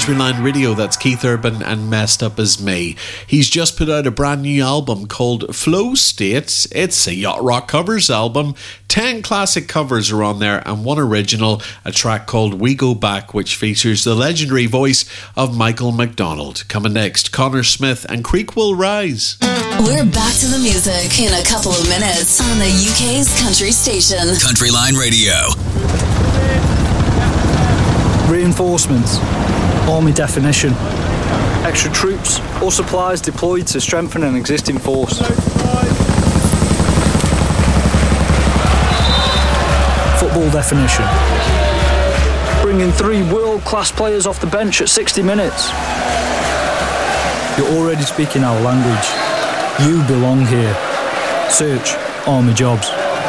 Country Line Radio. That's Keith Urban and Messed Up As Me. He's just put out a brand new album called Flow State. It's a yacht rock covers album. 10 classic covers are on there and one original, a track called We Go Back, which features the legendary voice of Michael McDonald. Coming next, Connor Smith and Creek Will Rise. We're back to the music in a couple of minutes on the UK's country station. Country Line Radio. Reinforcements. Army definition. Extra troops or supplies deployed to strengthen an existing force. Football definition. Bringing 3 world-class players off the bench at 60 minutes. You're already speaking our language. You belong here. Search Army Jobs.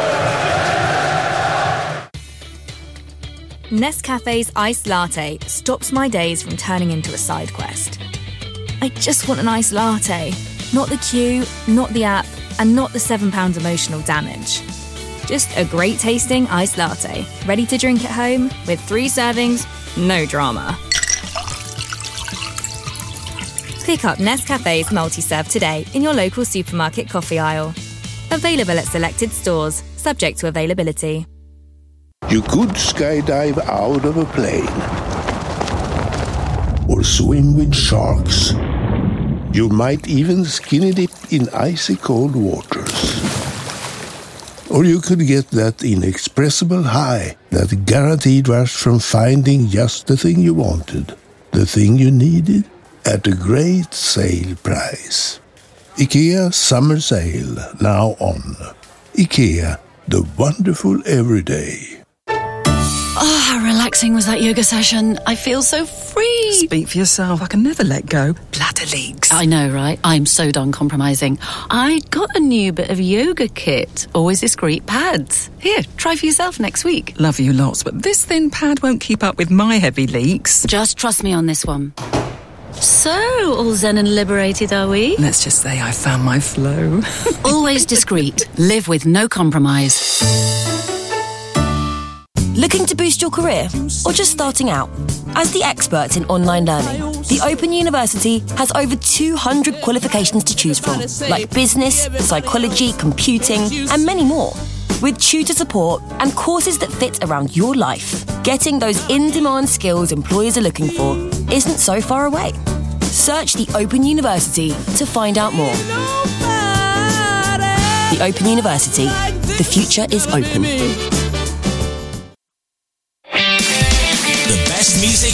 Nescafe's iced latte stops my days from turning into a side quest. I just want an iced latte, not the queue, not the app, and not the £7 emotional damage. Just a great tasting iced latte, ready to drink at home with 3 servings, no drama. Pick up Nescafe's multi-serve today in your local supermarket coffee aisle. Available at selected stores, subject to availability. You could skydive out of a plane or swim with sharks. You might even skinny dip in icy cold waters. Or you could get that inexpressible high, that guaranteed rush from finding just the thing you wanted, the thing you needed, at a great sale price. IKEA Summer Sale, now on. IKEA, the wonderful everyday. Oh, how relaxing was that yoga session. I feel so free. Speak for yourself. I can never let go. Bladder leaks. I know, right? I'm so done compromising. I got a new bit of yoga kit. Always discreet pads. Here, try for yourself next week. Love you lots, but this thin pad won't keep up with my heavy leaks. Just trust me on this one. So, all zen and liberated, are we? Let's just say I found my flow. Always discreet. Live with no compromise. Looking to boost your career or just starting out? As the experts in online learning, the Open University has over 200 qualifications to choose from, like business, psychology, computing, and many more. With tutor support and courses that fit around your life, getting those in-demand skills employers are looking for isn't so far away. Search the Open University to find out more. The Open University. The future is open. The best music